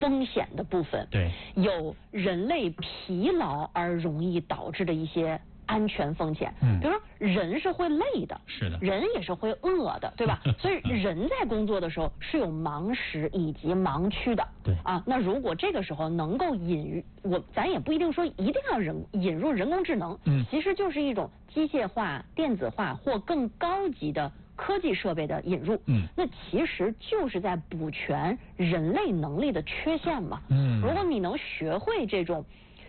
风险的部分， 对， 有人类疲劳而容易导致的一些安全风险，比如说人是会累的， 是的， 人也是会饿的，对吧？所以人在工作的时候是有盲时以及盲区的， 对啊，那如果这个时候能够咱也不一定说一定要引入人工智能，其实就是一种机械化、电子化或更高级的科技设备的引入，那其实就是在补全人类能力的缺陷嘛，如果你能学会这种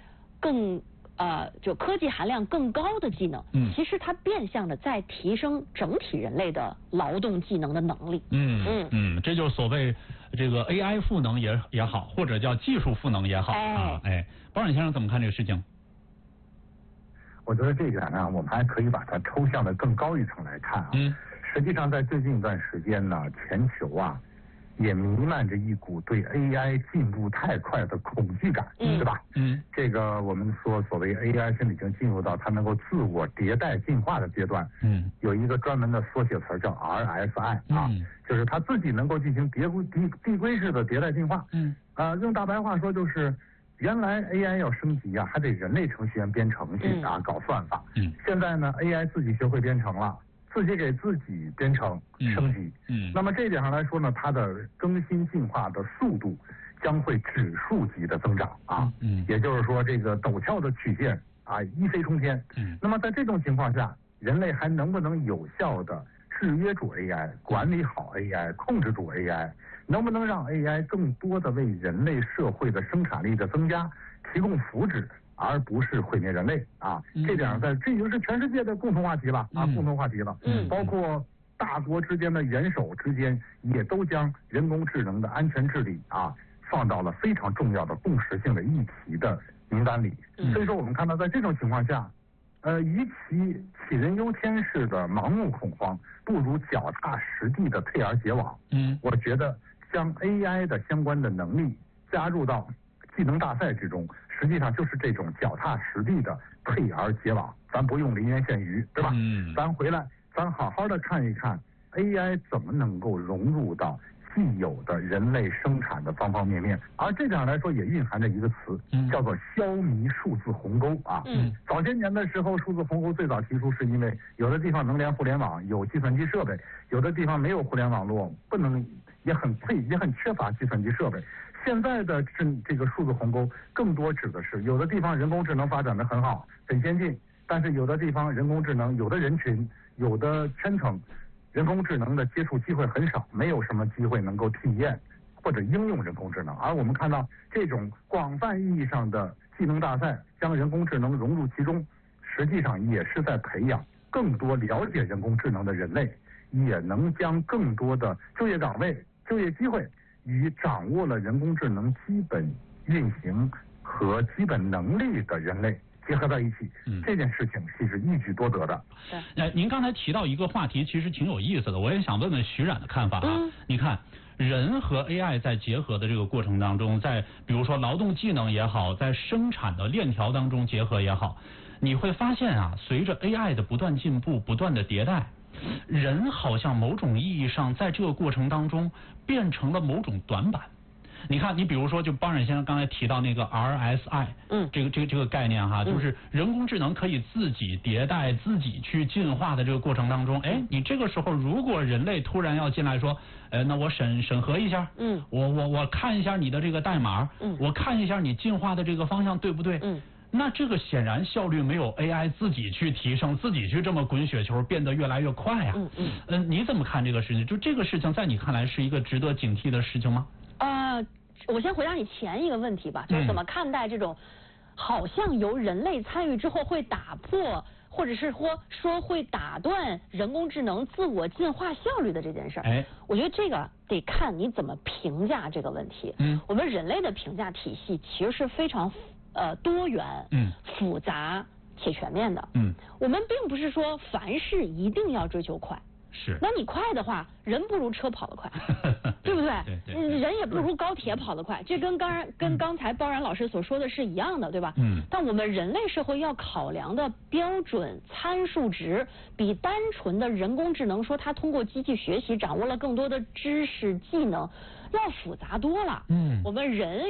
就科技含量更高的技能，其实它变相的在提升整体人类的劳动技能的能力。 这就是所谓这个 AI 赋能也好，或者叫技术赋能也好包冉先生怎么看这个事情？ 我觉得这一点呢，我们还可以把它抽象的更高一层来看啊。实际上，在最近一段时间呢，全球也弥漫着一股对 AI 进步太快的恐惧感，对吧？这个我们说所谓 AI 现在已经进入到它能够自我迭代进化的阶段。有一个专门的缩写词叫 RSI 就是它自己能够进行递归式的迭代进化。用大白话说就是，原来 AI 要升级还得人类程序员编程序搞算法。现在呢 AI 自己学会编程了。自己给自己编程升级，那么这一点上来说呢，它的更新进化的速度将会指数级的增长也就是说这个陡峭的曲线一飞冲天。那么在这种情况下，人类还能不能有效的制约住 AI， 管理好 AI， 控制住 AI， 能不能让 AI 更多的为人类社会的生产力的增加提供福祉？而不是毁灭人类这点这已经是全世界的共同话题了共同话题了。包括大国之间的元首之间也都将人工智能的安全治理放到了非常重要的共识性的议题的名单里。所以说我们看到在这种情况下，与其杞人忧天式的盲目恐慌，不如脚踏实地的退而结网。我觉得将 AI 的相关的能力加入到技能大赛之中，实际上就是这种脚踏实地的退而结网。咱不用临渊羡鱼，对吧？咱回来，咱好好的看一看 AI 怎么能够融入到既有的人类生产的方方面面。而这点来说，也蕴含着一个词，叫做消弭数字鸿沟早些年的时候，数字鸿沟最早提出是因为有的地方能连互联网，有计算机设备，有的地方没有互联网络，不能，也很缺乏计算机设备。现在的这个数字鸿沟更多指的是有的地方人工智能发展的很好很先进，但是有的地方人工智能有的人群有的圈层人工智能的接触机会很少，没有什么机会能够体验或者应用人工智能。而我们看到这种广泛意义上的技能大赛将人工智能融入其中，实际上也是在培养更多了解人工智能的人类，也能将更多的就业岗位就业机会与掌握了人工智能基本运行和基本能力的人类结合在一起。这件事情其实一举多得的。 您刚才提到一个话题，其实挺有意思的，我也想问问徐冉的看法你看，人和 AI 在结合的这个过程当中，在比如说劳动技能也好，在生产的链条当中结合也好，你会发现随着 AI 的不断进步、不断的迭代，人好像某种意义上在这个过程当中变成了某种短板。你看，你比如说，就包冉先生刚才提到那个 RSI，这个概念就是人工智能可以自己迭代、自己去进化的这个过程当中，你这个时候如果人类突然要进来说，那我审核一下，我看一下你的这个代码，我看一下你进化的这个方向对不对，那这个显然效率没有 AI 自己去提升，自己去这么滚雪球变得越来越快你怎么看这个事情？就这个事情在你看来是一个值得警惕的事情吗？ 我先回答你前一个问题吧，就是怎么看待这种好像由人类参与之后会打破，或者是说会打断人工智能自我进化效率的这件事儿。我觉得这个得看你怎么评价这个问题。我们人类的评价体系其实是非常多元、复杂且全面的。我们并不是说凡事一定要追求快。 是， 那你快的话，人不如车跑得快，对不对？人也不如高铁跑得快，这跟刚才包冉老师所说的是一样的，对吧？但我们人类社会要考量的标准参数值，比单纯的人工智能说它通过机器学习掌握了更多的知识技能，要复杂多了。我们人